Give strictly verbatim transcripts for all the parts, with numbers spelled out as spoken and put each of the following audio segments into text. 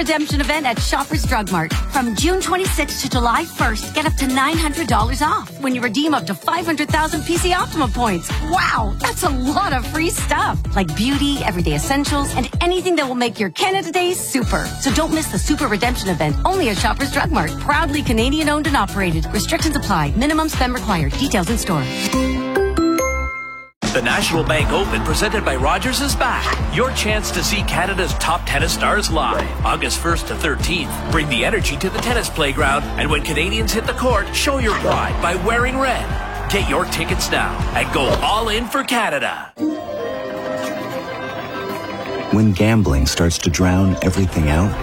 redemption event at Shoppers Drug Mart. From June twenty-sixth to July first, get up to nine hundred dollars off when you redeem up to five hundred thousand P C Optima points. Wow, that's a lot of free stuff. Like beauty, everyday essentials, and anything that will make your Canada Day super. So don't miss the super redemption event only at Shoppers Drug Mart. Proudly Canadian owned and operated. Restrictions apply. Minimum spend required. Details in store. The National Bank Open presented by Rogers is back. Your chance to see Canada's top tennis stars live. August first to thirteenth. Bring the energy to the tennis playground, and when Canadians hit the court, show your pride by wearing red. Get your tickets now and go all in for Canada. When gambling starts to drown everything out,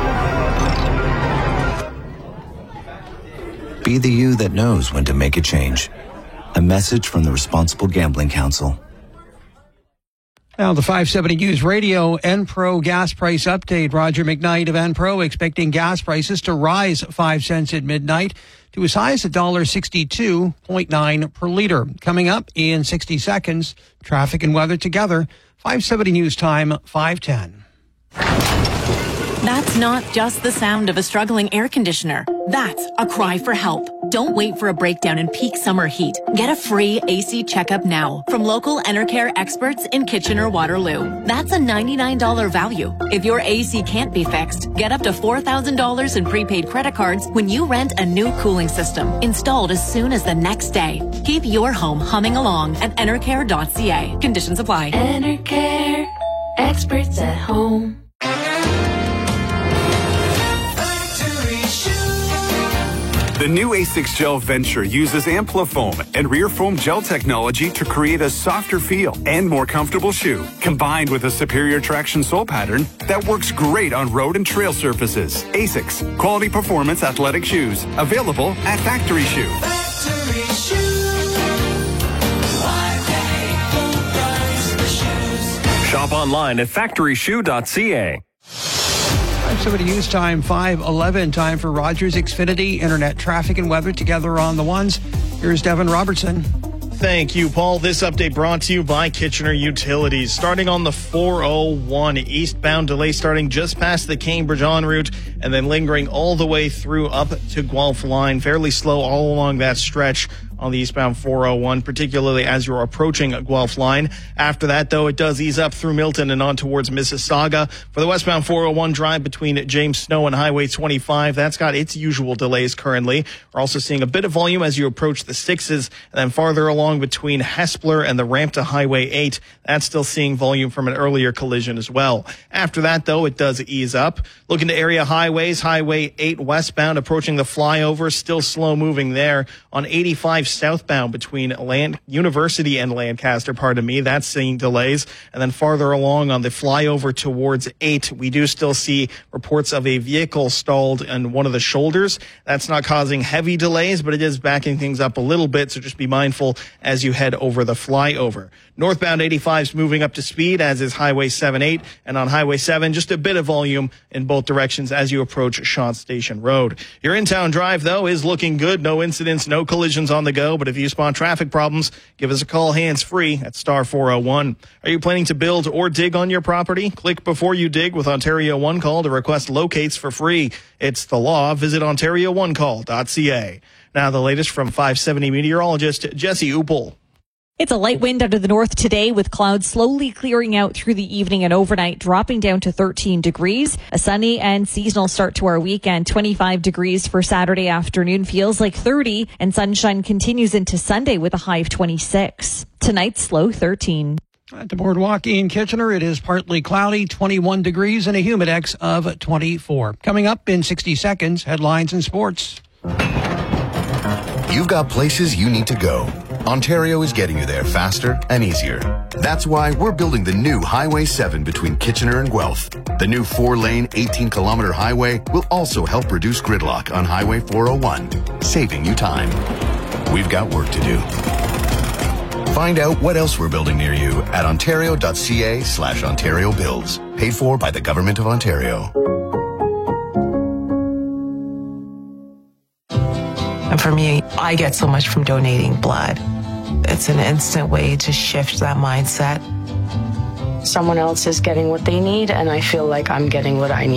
be the you that knows when to make a change. A message from the Responsible Gambling Council. Now, the five seventy News Radio Enpro gas price update. Roger McKnight of Enpro expecting gas prices to rise five cents at midnight to as high as one dollar sixty-two point nine per liter. Coming up in sixty seconds, traffic and weather together. five seventy News Time, five ten. That's not just the sound of a struggling air conditioner. That's a cry for help. Don't wait for a breakdown in peak summer heat. Get a free A C checkup now from local Enercare experts in Kitchener-Waterloo. That's a ninety-nine dollars value. If your A C can't be fixed, get up to four thousand dollars in prepaid credit cards when you rent a new cooling system, installed as soon as the next day. Keep your home humming along at enercare dot c a. Conditions apply. Enercare, experts at home. The new A six Gel Venture uses Amplifoam and rear foam gel technology to create a softer feel and more comfortable shoe, combined with a superior traction sole pattern that works great on road and trail surfaces. A six, quality performance athletic shoes, available at Factory Shoe. Factory Shoe. Why pay full price for shoes? Shop online at factory shoe dot c a. five seventy News Time, five eleven. Time for Rogers Xfinity Internet traffic and weather together on the ones. Here's Devin Robertson. Thank you, Paul. This update brought to you by Kitchener Utilities. Starting on the four oh one, eastbound delay starting just past the Cambridge en route and then lingering all the way through up to Guelph line. Fairly slow all along that stretch on the eastbound four oh one, particularly as you're approaching Guelph line. After that, though, it does ease up through Milton and on towards Mississauga. For the westbound four oh one drive between James Snow and Highway twenty-five, that's got its usual delays currently. We're also seeing a bit of volume as you approach the sixes, and then farther along between Hespeler and the ramp to Highway eight, that's still seeing volume from an earlier collision as well. After that, though, it does ease up. Looking to area highways, Highway eight westbound approaching the flyover, still slow moving there. On eighty-five southbound between Land University and Lancaster, pardon me, that's seeing delays. And then farther along on the flyover towards eight, we do still see reports of a vehicle stalled in one of the shoulders. That's not causing heavy delays, but it is backing things up a little bit, so just be mindful as you head over the flyover. Northbound eighty-five is moving up to speed, as is Highway seven eight, and on Highway seven, just a bit of volume in both directions as you approach Shant Station Road. Your in-town drive, though, is looking good. No incidents, no collisions on the go, but if you spot traffic problems, give us a call hands-free at star four oh one. Are you planning to build or dig on your property? Click Before You Dig with Ontario One Call to request locates for free. It's the law. Visit ontario one call dot c a. Now the latest from five seventy meteorologist Jesse Upel. It's a light wind out of the north today, with clouds slowly clearing out through the evening and overnight, dropping down to thirteen degrees. A sunny and seasonal start to our weekend. twenty-five degrees for Saturday afternoon, feels like thirty, and sunshine continues into Sunday with a high of twenty-six. Tonight's low thirteen. At the Boardwalk in Kitchener, it is partly cloudy, twenty-one degrees, and a humidex of twenty-four. Coming up in sixty seconds, headlines and sports. You've got places you need to go. Ontario is getting you there faster and easier. That's why we're building the new Highway seven between Kitchener and Guelph. The new four-lane, eighteen kilometer highway will also help reduce gridlock on Highway four oh one, saving you time. We've got work to do. Find out what else we're building near you at ontario dot c a slash Ontario Builds. Paid for by the Government of Ontario. And for me, I get so much from donating blood. It's an instant way to shift that mindset. Someone else is getting what they need, and I feel like I'm getting what I need.